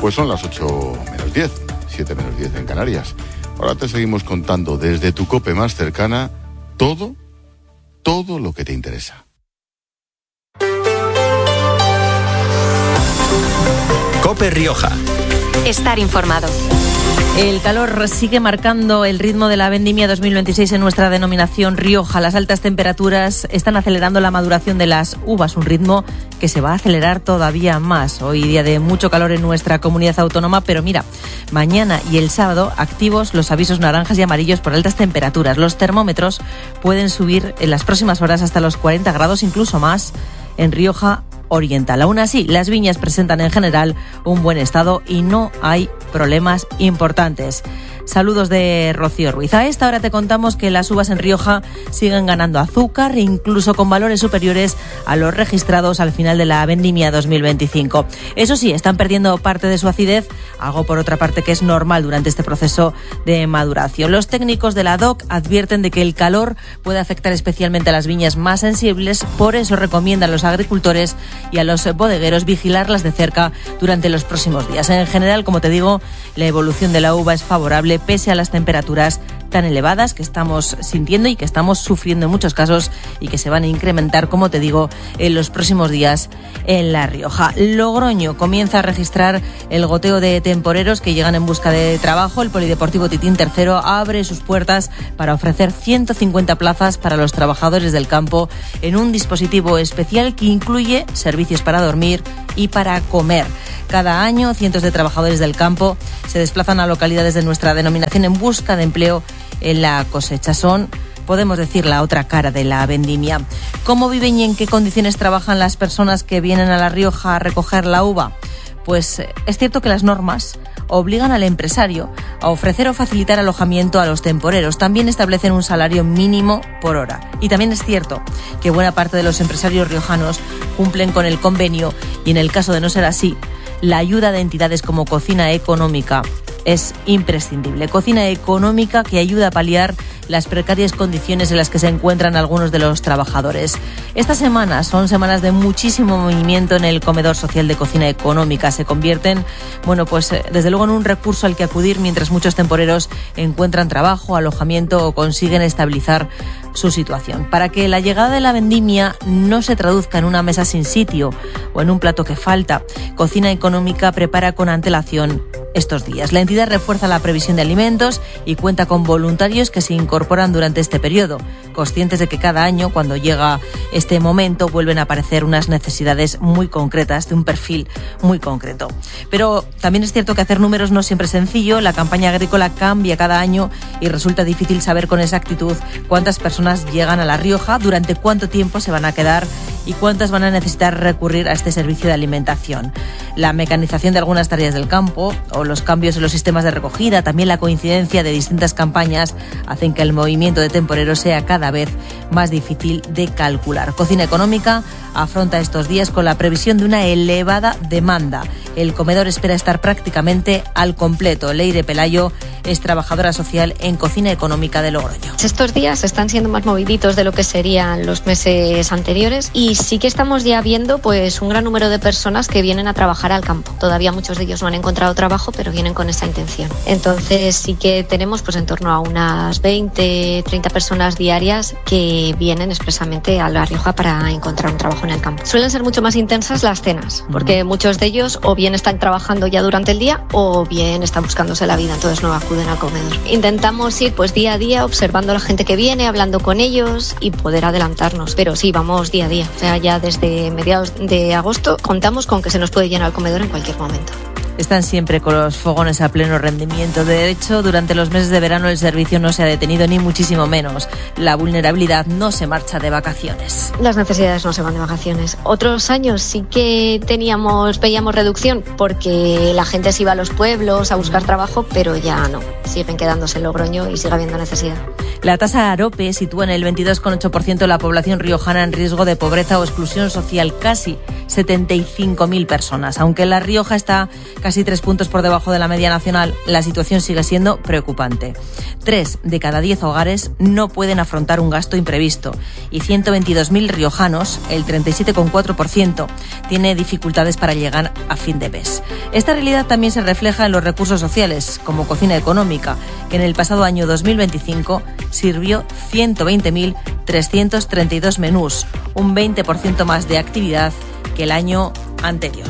Pues son las 8 menos 10, 7 menos 10 en Canarias. Ahora te seguimos contando desde tu COPE más cercana todo lo que te interesa. COPE Rioja. Estar informado. El calor sigue marcando el ritmo de la vendimia 2026 en nuestra denominación Rioja. Las altas temperaturas están acelerando la maduración de las uvas, un ritmo que se va a acelerar todavía más. Hoy día de mucho calor en nuestra comunidad autónoma, pero mira, mañana y el sábado activos los avisos naranjas y amarillos por altas temperaturas. Los termómetros pueden subir en las próximas horas hasta los 40 grados, incluso más, en Rioja Oriental. Aún así, las viñas presentan en general un buen estado y no hay problemas importantes. Saludos de Rocío Ruiz. A esta hora te contamos que las uvas en Rioja siguen ganando azúcar, incluso con valores superiores a los registrados al final de la vendimia 2025. Eso sí, están perdiendo parte de su acidez, algo por otra parte que es normal durante este proceso de maduración. Los técnicos de la DOC advierten de que el calor puede afectar especialmente a las viñas más sensibles, por eso recomiendan a los agricultores y a los bodegueros vigilarlas de cerca durante los próximos días. En general, como te digo, la evolución de la uva es favorable pese a las temperaturas tan elevadas que estamos sintiendo y que estamos sufriendo en muchos casos y que se van a incrementar, como te digo, en los próximos días en La Rioja. Logroño comienza a registrar el goteo de temporeros que llegan en busca de trabajo. El Polideportivo Titín III abre sus puertas para ofrecer 150 plazas para los trabajadores del campo en un dispositivo especial que incluye servicios para dormir y para comer. Cada año, cientos de trabajadores del campo se desplazan a localidades de nuestra denominación en busca de empleo en la cosecha. Son, podemos decir, la otra cara de la vendimia. ¿Cómo viven y en qué condiciones trabajan las personas que vienen a La Rioja a recoger la uva? Pues es cierto que las normas obligan al empresario a ofrecer o facilitar alojamiento a los temporeros. También establecen un salario mínimo por hora. Y también es cierto que buena parte de los empresarios riojanos cumplen con el convenio y, en el caso de no ser así, la ayuda de entidades como Cocina Económica es imprescindible. Cocina Económica que ayuda a paliar las precarias condiciones en las que se encuentran algunos de los trabajadores. Estas semanas son semanas de muchísimo movimiento en el comedor social de Cocina Económica. Se convierten, desde luego en un recurso al que acudir mientras muchos temporeros encuentran trabajo, alojamiento o consiguen estabilizar su situación. Para que la llegada de la vendimia no se traduzca en una mesa sin sitio o en un plato que falta, Cocina Económica prepara con antelación estos días. La entidad refuerza la previsión de alimentos y cuenta con voluntarios que se incorporan durante este periodo, conscientes de que cada año, cuando llega este momento, vuelven a aparecer unas necesidades muy concretas, de un perfil muy concreto. Pero también es cierto que hacer números no siempre es sencillo. La campaña agrícola cambia cada año y resulta difícil saber con exactitud cuántas personas llegan a La Rioja, durante cuánto tiempo se van a quedar y cuántas van a necesitar recurrir a este servicio de alimentación. La mecanización de algunas tareas del campo o los cambios en los sistemas de recogida, también la coincidencia de distintas campañas, hacen que el movimiento de temporeros sea cada vez más difícil de calcular. Cocina Económica afronta estos días con la previsión de una elevada demanda. El comedor espera estar prácticamente al completo. Leire Pelayo es trabajadora social en Cocina Económica de Logroño. Estos días están siendo más moviditos de lo que serían los meses anteriores y sí que estamos ya viendo un gran número de personas que vienen a trabajar al campo. Todavía muchos de ellos no han encontrado trabajo, pero vienen con esa intención. Entonces sí que tenemos en torno a unas 20, 30 personas diarias que vienen expresamente a La Rioja para encontrar un trabajo en el campo. Suelen ser mucho más intensas las cenas, porque muchos de ellos o bien están trabajando ya durante el día o bien están buscándose la vida, entonces no acuden al comedor. Intentamos ir día a día observando a la gente que viene, hablando con ellos y poder adelantarnos, pero sí, vamos día a día. O sea, ya desde mediados de agosto contamos con que se nos puede llenar el comedor en cualquier momento. Están siempre con los fogones a pleno rendimiento. De hecho, durante los meses de verano el servicio no se ha detenido, ni muchísimo menos. La vulnerabilidad no se marcha de vacaciones. Las necesidades no se van de vacaciones. Otros años sí que veíamos reducción porque la gente se iba a los pueblos a buscar trabajo, pero ya no. Siguen quedándose en Logroño y sigue habiendo necesidad. La tasa AROPE sitúa en el 22,8% la población riojana en riesgo de pobreza o exclusión social, casi 75.000 personas. Aunque La Rioja está casi 3 puntos por debajo de la media nacional, la situación sigue siendo preocupante. 3 de cada 10 hogares no pueden afrontar un gasto imprevisto y 122.000 riojanos, el 37,4%, tiene dificultades para llegar a fin de mes. Esta realidad también se refleja en los recursos sociales, como Cocina Económica, que en el pasado año 2025 sirvió 120.332 menús, un 20% más de actividad que el año anterior.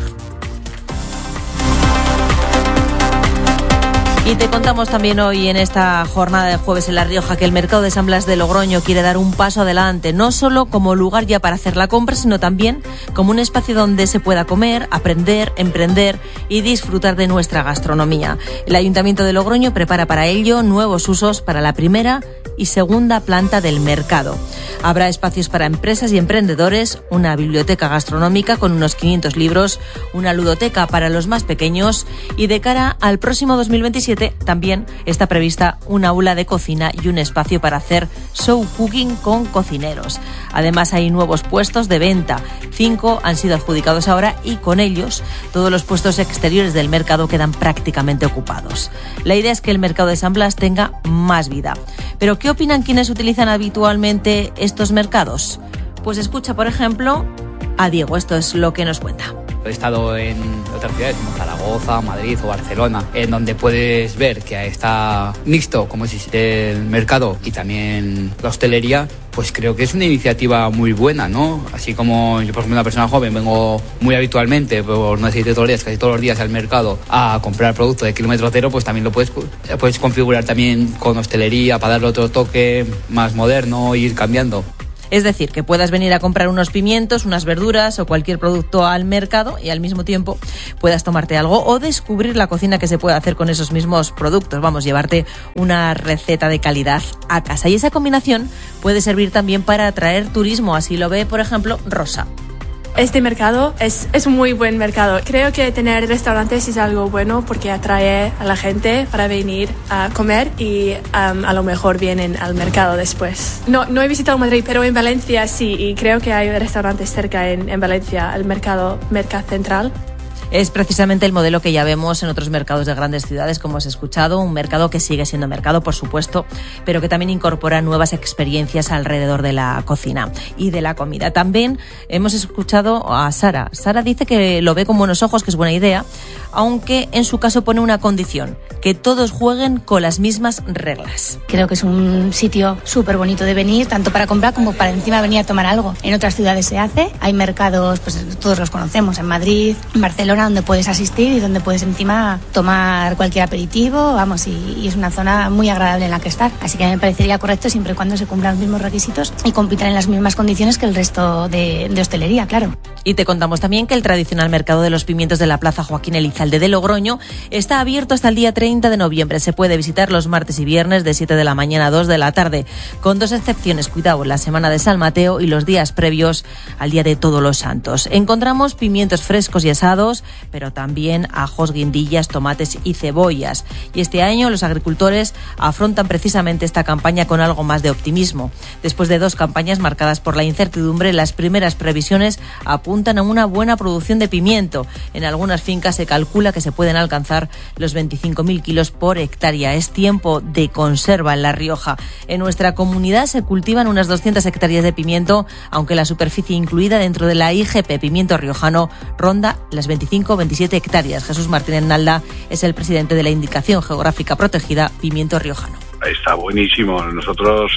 Y te contamos también hoy en esta jornada de jueves en La Rioja que el mercado de San Blas de Logroño quiere dar un paso adelante, no solo como lugar ya para hacer la compra, sino también como un espacio donde se pueda comer, aprender, emprender y disfrutar de nuestra gastronomía. El Ayuntamiento de Logroño prepara para ello nuevos usos para la primera y segunda planta del mercado. Habrá espacios para empresas y emprendedores, una biblioteca gastronómica con unos 500 libros, una ludoteca para los más pequeños y de cara al próximo 2027 también está prevista un aula de cocina y un espacio para hacer show cooking con cocineros. Además hay nuevos puestos de venta, 5 han sido adjudicados ahora y con ellos todos los puestos exteriores del mercado quedan prácticamente ocupados. La idea es que el mercado de San Blas tenga más vida. Pero ¿qué opinan quienes utilizan habitualmente estos mercados? Pues escucha, por ejemplo, a Diego, esto es lo que nos cuenta. He estado en otras ciudades como Zaragoza, Madrid o Barcelona, en donde puedes ver que está mixto, como si el mercado y también la hostelería. Pues creo que es una iniciativa muy buena, ¿no? Así como yo, por ejemplo, una persona joven, vengo muy habitualmente, por no decir todos los días, casi todos los días al mercado a comprar productos de kilómetro cero, pues también lo puedes configurar también con hostelería para darle otro toque más moderno e ir cambiando. Es decir, que puedas venir a comprar unos pimientos, unas verduras o cualquier producto al mercado y al mismo tiempo puedas tomarte algo o descubrir la cocina que se puede hacer con esos mismos productos. Vamos, llevarte una receta de calidad a casa. Y esa combinación puede servir también para atraer turismo. Así lo ve, por ejemplo, Rosa. Este mercado es un muy buen mercado. Creo que tener restaurantes es algo bueno porque atrae a la gente para venir a comer y a lo mejor vienen al mercado después. No he visitado Madrid, pero en Valencia sí, y creo que hay restaurantes cerca en Valencia, el mercado Central. Es precisamente el modelo que ya vemos en otros mercados de grandes ciudades, como has escuchado, un mercado que sigue siendo mercado, por supuesto, pero que también incorpora nuevas experiencias alrededor de la cocina y de la comida. También hemos escuchado a Sara. Sara dice que lo ve con buenos ojos, que es buena idea, aunque en su caso pone una condición, que todos jueguen con las mismas reglas. Creo que es un sitio súper bonito de venir, tanto para comprar como para encima venir a tomar algo. En otras ciudades se hace, hay mercados, pues todos los conocemos, en Madrid, en Barcelona, donde puedes asistir y donde puedes encima tomar cualquier aperitivo, vamos, y es una zona muy agradable en la que estar. Así que me parecería correcto siempre y cuando se cumplan los mismos requisitos y compitan en las mismas condiciones que el resto de hostelería, claro. Y te contamos también que el tradicional mercado de los pimientos de la Plaza Joaquín Elizalde de Logroño está abierto hasta el día 30 de noviembre. Se puede visitar los martes y viernes de 7 de la mañana a 2 de la tarde, con 2 excepciones, cuidado, la semana de San Mateo y los días previos al Día de Todos los Santos. Encontramos pimientos frescos y asados, pero también ajos, guindillas, tomates y cebollas. Y este año los agricultores afrontan precisamente esta campaña con algo más de optimismo. Después de 2 campañas marcadas por la incertidumbre, las primeras previsiones apuntan a una buena producción de pimiento. En algunas fincas se calcula que se pueden alcanzar los 25.000 kilos por hectárea. Es tiempo de conserva en La Rioja. En nuestra comunidad se cultivan unas 200 hectáreas de pimiento, aunque la superficie incluida dentro de la IGP Pimiento Riojano ronda las 25-27 hectáreas. Jesús Martínez Nalda es el presidente de la Indicación Geográfica Protegida Pimiento Riojano. Está buenísimo. Nosotros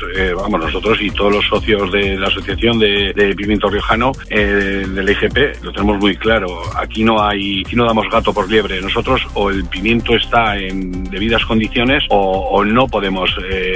y todos los socios de la Asociación de Pimiento Riojano, del IGP, lo tenemos muy claro. Aquí no damos gato por liebre. Nosotros o el pimiento está en debidas condiciones o no podemos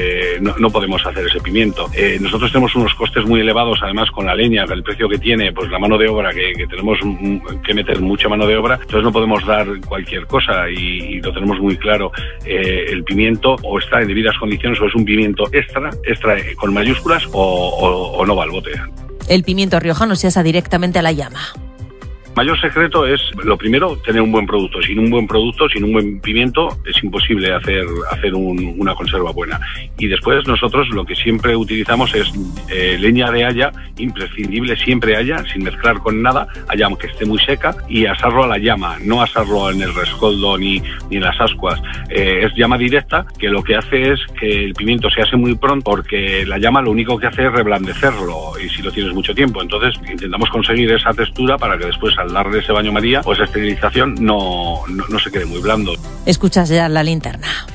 hacer ese pimiento. Nosotros tenemos unos costes muy elevados, además con la leña, el precio que tiene, pues la mano de obra, que tenemos que meter mucha mano de obra, entonces no podemos dar cualquier cosa y lo tenemos muy claro. El pimiento o está en debidas condiciones o es un pimiento extra con mayúsculas o no va al bote. El pimiento riojano se asa directamente a la llama. Mayor secreto es, lo primero, tener un buen producto. Sin un buen producto, sin un buen pimiento, es imposible hacer una conserva buena. Y después nosotros lo que siempre utilizamos es leña de haya, imprescindible, siempre haya, sin mezclar con nada, haya aunque esté muy seca, y asarlo a la llama, no asarlo en el rescoldo ni en las ascuas. Es llama directa, que lo que hace es que el pimiento se ase muy pronto, porque la llama lo único que hace es reblandecerlo, y si lo tienes mucho tiempo. Entonces intentamos conseguir esa textura para que después, al darle ese baño María o esa esterilización, no se quede muy blando. Escuchas ya La Linterna.